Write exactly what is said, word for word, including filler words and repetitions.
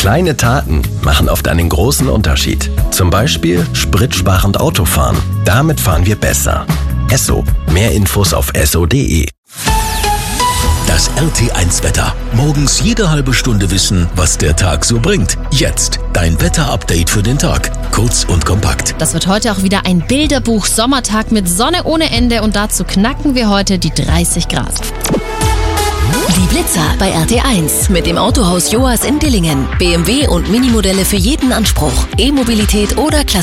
Kleine Taten machen oft einen großen Unterschied. Zum Beispiel spritsparend Autofahren. Damit fahren wir besser. Esso. Mehr Infos auf esso punkt de. Das R T eins Wetter. Morgens jede halbe Stunde wissen, was der Tag so bringt. Jetzt dein Wetter-Update für den Tag. Kurz und kompakt. Das wird heute auch wieder ein Bilderbuch-Sommertag mit Sonne ohne Ende und dazu knacken wir heute die dreißig Grad. Die Blitzer bei R T eins mit dem Autohaus Joas in Dillingen. B M W und Minimodelle für jeden Anspruch. E-Mobilität oder Klasse.